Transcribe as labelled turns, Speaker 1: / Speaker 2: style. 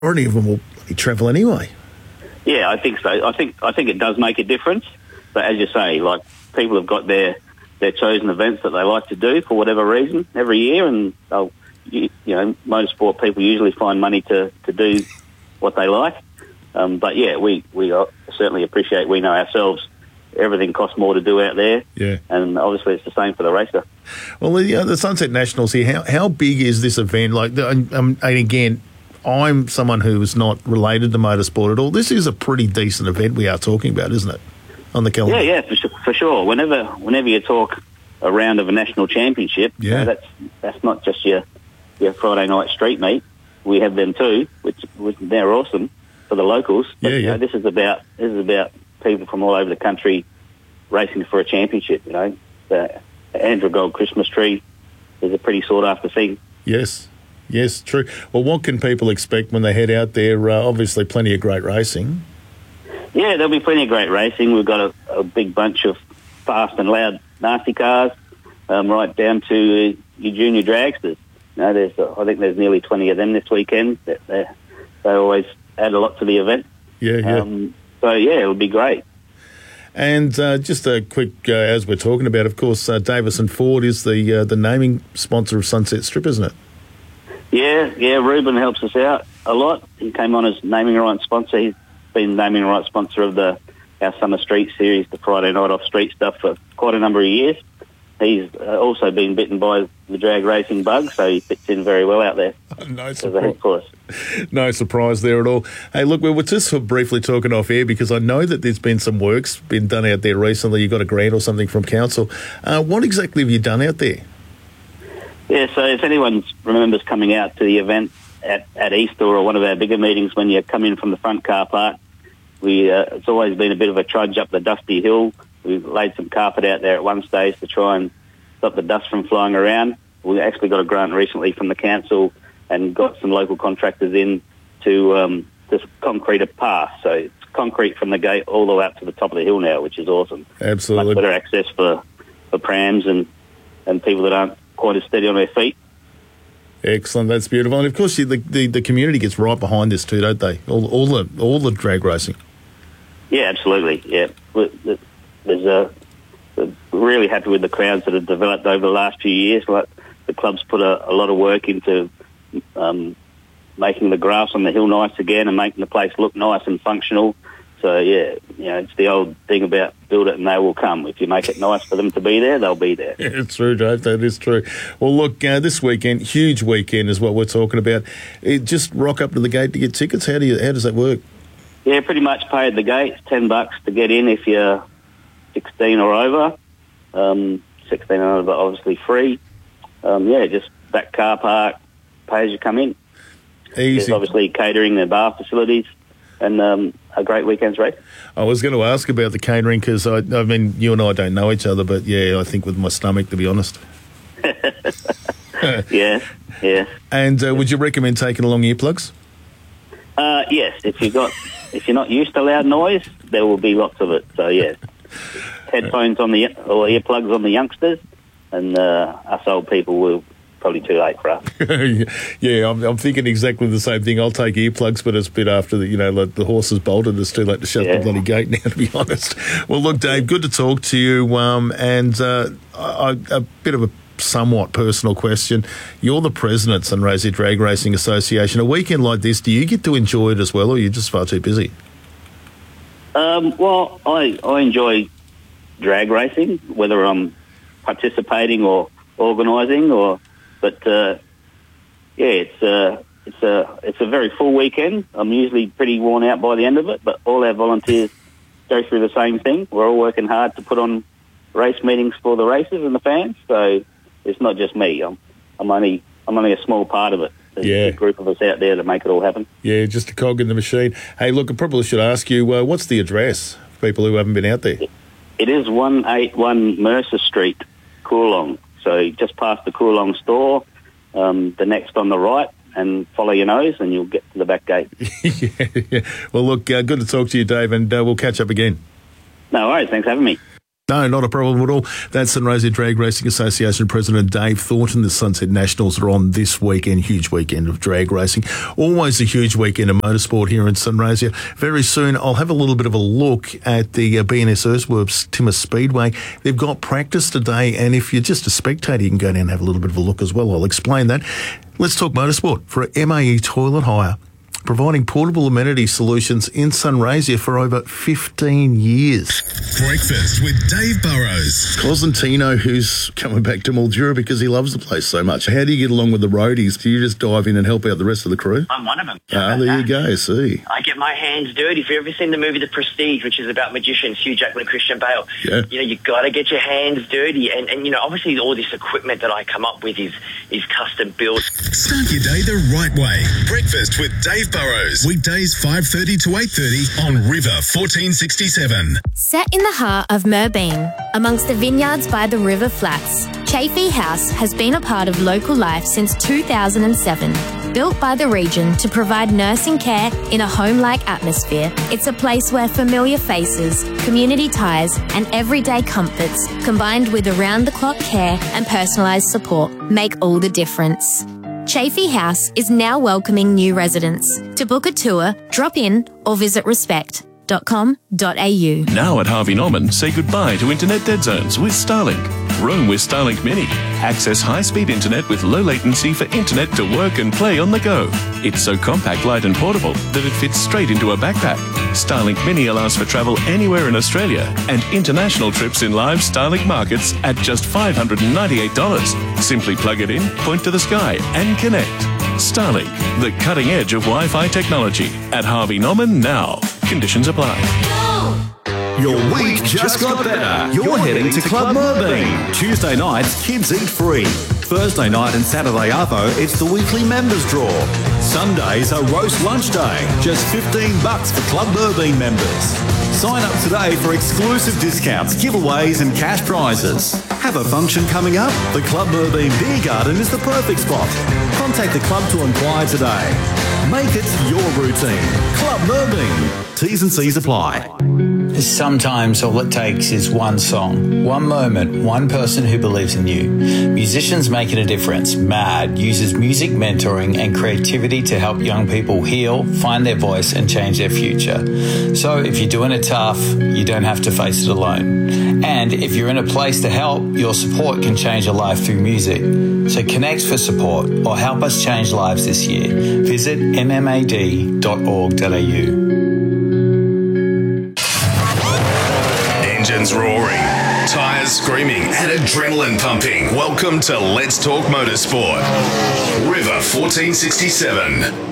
Speaker 1: majority of them will travel anyway.
Speaker 2: Yeah, I think so. I think it does make a difference. But as you say, like, people have got their chosen events that they like to do for whatever reason every year, and they'll, motorsport people usually find money to do what they like. But yeah, we certainly appreciate. We know ourselves. Everything costs more to do out there.
Speaker 1: Yeah.
Speaker 2: And obviously it's the same for the racer.
Speaker 1: Well, the Sunset Nationals here, how big is this event? Like, and again, I'm someone who is not related to motorsport at all. This is a pretty decent event we are talking about, isn't it, on the calendar?
Speaker 2: Yeah, for sure. Whenever you talk a round of a national championship, that's not just your Friday night street meet. We have them too, which they're awesome for the locals. But, this is about people from all over the country racing for a championship. The Andrew Gold Christmas tree is a pretty sought after thing.
Speaker 1: Yes, true. Well, what can people expect when they head out there? Obviously, plenty of great racing.
Speaker 2: Yeah, there'll be plenty of great racing. We've got a big bunch of fast and loud nasty cars, right down to your junior dragsters. I think there's nearly 20 of them this weekend. They always add a lot to the event.
Speaker 1: Yeah.
Speaker 2: So, yeah, it'll be great.
Speaker 1: And just a quick, as we're talking about, of course, Davison Ford is the naming sponsor of Sunset Strip, isn't it?
Speaker 2: Yeah, Ruben helps us out a lot. He came on as naming rights sponsor. He's been naming rights sponsor of our Summer Street series, the Friday Night Off Street stuff, for quite a number of years. He's also been bitten by the drag racing bug, so he fits in very well out there.
Speaker 1: No surprise. No surprise there at all. Hey, look, we were just briefly talking off air because I know that there's been some works been done out there recently. You got a grant or something from council. What exactly have you done out there?
Speaker 2: Yeah, so if anyone remembers coming out to the event at Easter or one of our bigger meetings when you come in from the front car park, it's always been a bit of a trudge up the dusty hill. We laid some carpet out there at one stage to try and stop the dust from flying around. We actually got a grant recently from the council and got some local contractors in to concrete a path. So it's concrete from the gate all the way up to the top of the hill now, which is awesome.
Speaker 1: Absolutely.
Speaker 2: Much better access for prams and people that aren't quite as steady on their feet.
Speaker 1: Excellent, that's beautiful. And of course, the community gets right behind this too, don't they? All the drag racing.
Speaker 2: Yeah, absolutely. Yeah, we're really happy with the crowds that have developed over the last few years. Like, the club's put a lot of work into making the grass on the hill nice again and making the place look nice and functional. So, yeah, it's the old thing about build it and they will come. If you make it nice for them to be there, they'll be there.
Speaker 1: Yeah, it's true, Dave. That is true. Well, look, this weekend, huge weekend is what we're talking about. Just rock up to the gate to get tickets. How does that work?
Speaker 2: Yeah, pretty much pay at the gate. It's $10 to get in if you're 16 or over. 16 and over, obviously free. Just back car park, pay as you come in.
Speaker 1: Easy.
Speaker 2: There's obviously catering and bar facilities and a great weekend's race.
Speaker 1: I was going to ask about the catering because, I mean, you and I don't know each other, but, yeah, I think with my stomach, to be honest.
Speaker 2: Yeah.
Speaker 1: And would you recommend taking along earplugs?
Speaker 2: Yes. If you're not used to loud noise, there will be lots of it. So, yeah. Headphones or earplugs on the youngsters, and us old people will probably too late for us.
Speaker 1: Yeah, I'm thinking exactly the same thing. I'll take earplugs, but it's a bit after the horse has bolted. It's too late to shut the bloody gate now, to be honest. Well, look, Dave, good to talk to you. And a bit of a somewhat personal question. You're the president of Sunraysia Drag Racing Association. A weekend like this, do you get to enjoy it as well, or are you just far too busy?
Speaker 2: Well, I enjoy drag racing, whether I'm participating or organising, it's a very full weekend. I'm usually pretty worn out by the end of it, but all our volunteers go through the same thing. We're all working hard to put on race meetings for the racers and the fans, so it's not just me. I'm only a small part of it. There's a group of us out there to make it all happen. Yeah,
Speaker 1: just a cog in the machine. Hey, look, I probably should ask you, what's the address for people who haven't been out there?
Speaker 2: It is 181 Mercer Street, Coolong. So just past the Coolong store, the next on the right, and follow your nose and you'll get to the back gate. Yeah.
Speaker 1: Well, look, good to talk to you, Dave, and we'll catch up again.
Speaker 2: No worries. Thanks for having me.
Speaker 1: No, not a problem at all. That's Sunraysia Drag Racing Association President Dave Thornton. The Sunset Nationals are on this weekend. Huge weekend of drag racing. Always a huge weekend of motorsport here in Sunraysia. Very soon, I'll have a little bit of a look at the BNS Earthworks Timmer Speedway. They've got practice today, and if you're just a spectator, you can go down and have a little bit of a look as well. I'll explain that. Let's talk motorsport for MAE Toilet Hire, providing portable amenity solutions in Sunraysia for over 15 years.
Speaker 3: Breakfast with Dave Burrows.
Speaker 1: Cosentino, who's coming back to Mildura because he loves the place so much. How do you get along with the roadies? Do you just dive in and help out the rest of the crew?
Speaker 4: I'm one of them.
Speaker 1: Ah, there you go, see.
Speaker 4: I get my hands dirty. If you've ever seen the movie The Prestige, which is about magicians, Hugh Jackman and Christian Bale,
Speaker 1: yeah.
Speaker 4: You got to get your hands dirty. And obviously all this equipment that I come up with is custom built.
Speaker 3: Start your day the right way. Breakfast with Dave Burrows. Weekdays 5:30 to 8:30 on River 1467.
Speaker 5: Set in the heart of Merbeen, amongst the vineyards by the River Flats, Chafee House has been a part of local life since 2007. Built by the region to provide nursing care in a home-like atmosphere, it's a place where familiar faces, community ties, and everyday comforts, combined with around-the-clock care and personalised support, make all the difference. Chafee House is now welcoming new residents. To book a tour, drop in or visit respect.com.au.
Speaker 6: Now at Harvey Norman, say goodbye to internet dead zones with Starlink. Roam with Starlink Mini. Access high-speed internet with low latency for internet to work and play on the go. It's so compact, light and portable that it fits straight into a backpack. Starlink Mini allows for travel anywhere in Australia and international trips in live Starlink markets at just $598. Simply plug it in, point to the sky and connect. Starlink, the cutting edge of Wi-Fi technology. At Harvey Norman now. Conditions apply.
Speaker 7: Your week just got better. You're heading to Club Merbeen. Tuesday nights, kids eat free. Thursday night and Saturday arvo, it's the weekly members draw. Sundays are roast lunch day. Just $15 for Club Merbeen members. Sign up today for exclusive discounts, giveaways and cash prizes. Have a function coming up? The Club Merbeen Beer Garden is the perfect spot. Contact the club to inquire today. Make it your routine. Club Merbeen. T's and C's apply.
Speaker 8: Sometimes all it takes is one song, one moment, one person who believes in you. Musicians Making a Difference, MAD, uses music mentoring and creativity to help young people heal, find their voice and change their future. So if you're doing it tough, you don't have to face it alone. And if you're in a place to help, your support can change a life through music. So connect for support or help us change lives this year. Visit mmad.org.au.
Speaker 3: Engines roaring, tyres screaming and adrenaline pumping. Welcome to Let's Talk Motorsport. River 1467.